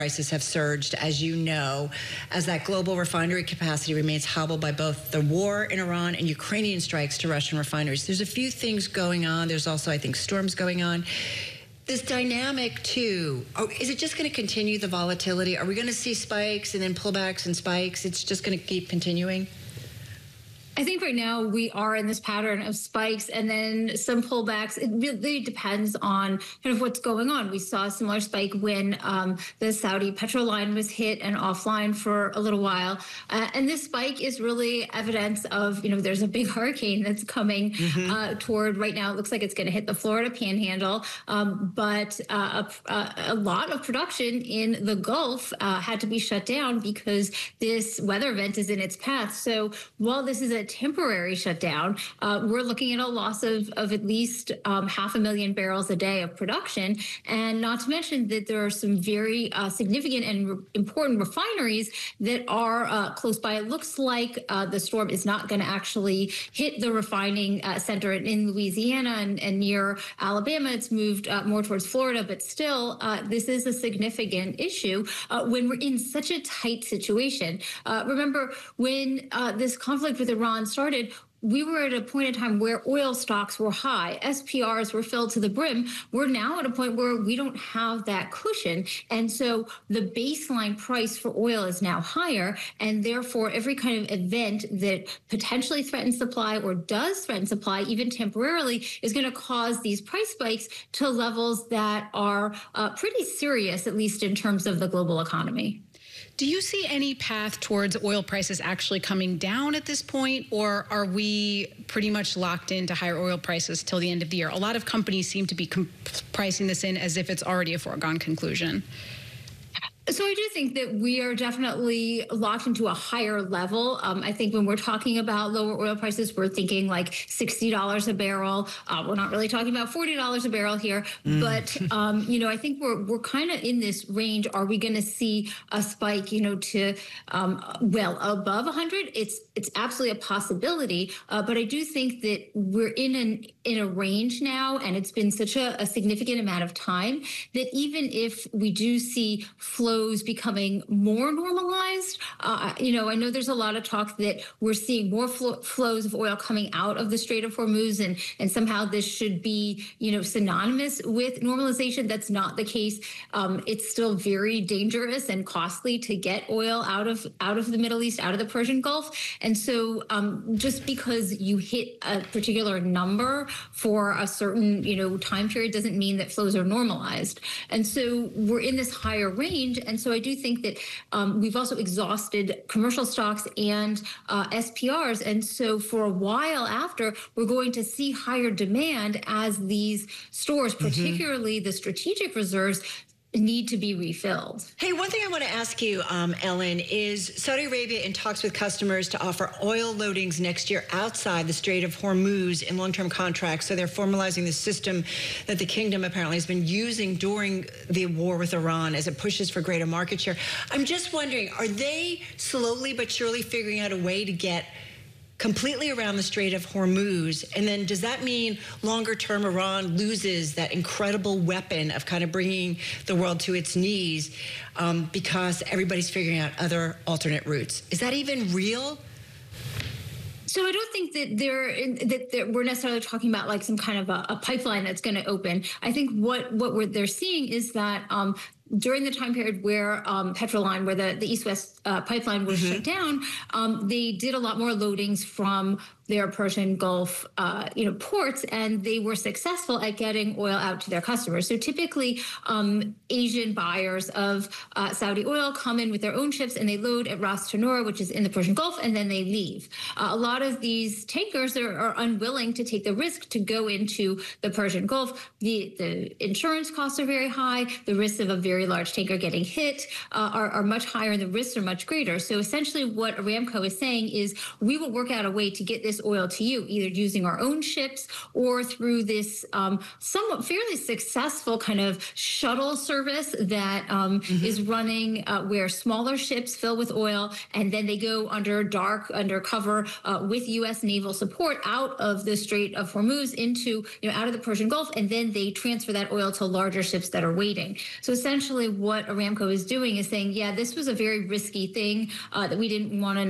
prices have surged, as you know, as that global refinery capacity remains hobbled by both the war in Iran and Ukrainian strikes to Russian refineries. There's a few things going on. There's also, I think, storms going on. This dynamic, too, is it just going to continue, the volatility? Are we going to see spikes and then pullbacks and spikes? It's just going to keep continuing? I think right now we are in this pattern of spikes and then some pullbacks. It really depends on kind of what's going on. We saw a similar spike when the Saudi petrol line was hit and offline for a little while. And this spike is really evidence of, there's a big hurricane that's coming toward right now. It looks like it's going to hit the Florida Panhandle. But a lot of production in the Gulf had to be shut down because this weather event is in its path. So while this is a temporary shutdown, we're looking at a loss of at least 500,000 barrels a day of production. And not to mention that there are some very significant and important refineries that are close by. It looks like the storm is not going to actually hit the refining center in Louisiana and near Alabama. It's moved more towards Florida, but still, this is a significant issue when we're in such a tight situation. Remember, when this conflict with Iran started, we were at a point in time where oil stocks were high, SPRs were filled to the brim. We're now at a point where we don't have that cushion. And so the baseline price for oil is now higher. And therefore, every kind of event that potentially threatens supply or does threaten supply, even temporarily, is going to cause these price spikes to levels that are pretty serious, at least in terms of the global economy. Do you see any path towards oil prices actually coming down at this point, or are we pretty much locked into higher oil prices till the end of the year? A lot of companies seem to be pricing this in as if it's already a foregone conclusion. So I do think that we are definitely locked into a higher level. I think when we're talking about lower oil prices, we're thinking like $60 a barrel. We're not really talking about $40 a barrel here. But, I think we're kind of in this range. Are we going to see a spike, to above 100? It's absolutely a possibility. But I do think that we're in a range now, and it's been such a significant amount of time that even if we do see flows becoming more normalized, I know there's a lot of talk that we're seeing more flows of oil coming out of the Strait of Hormuz, and somehow this should be, synonymous with normalization. That's not the case. It's still very dangerous and costly to get oil out of the Middle East, out of the Persian Gulf. And so just because you hit a particular number for a certain, time period doesn't mean that flows are normalized. And so we're in this higher range. And so I do think that we've also exhausted commercial stocks and SPRs. And so for a while after, we're going to see higher demand as these stores, particularly the strategic reserves, need to be refilled. Hey, one thing I want to ask you, Ellen, is Saudi Arabia in talks with customers to offer oil loadings next year outside the Strait of Hormuz in long-term contracts. So they're formalizing the system that the kingdom apparently has been using during the war with Iran as it pushes for greater market share. I'm just wondering, are they slowly but surely figuring out a way to get completely around the Strait of Hormuz? And then does that mean longer term Iran loses that incredible weapon of kind of bringing the world to its knees because everybody's figuring out other alternate routes? Is that even real? So I don't think that we're necessarily talking about like some kind of a pipeline that's going to open. I think what they're seeing is that during the time period where Petroline, where the East-West pipeline was shut down, they did a lot more loadings from their Persian Gulf, ports, and they were successful at getting oil out to their customers. So typically, Asian buyers of Saudi oil come in with their own ships and they load at Ras Tanura, which is in the Persian Gulf, and then they leave. A lot of these tankers are unwilling to take the risk to go into the Persian Gulf. The insurance costs are very high. The risks of a very large tanker getting hit are much higher, and the risks are much greater. So essentially what Aramco is saying is we will work out a way to get this oil to you, either using our own ships or through this somewhat fairly successful kind of shuttle service that is running where smaller ships fill with oil and then they go undercover with U.S. naval support out of the Strait of Hormuz into, out of the Persian Gulf, and then they transfer that oil to larger ships that are waiting. So essentially essentially what Aramco is doing is saying, yeah, this was a very risky thing that we didn't want to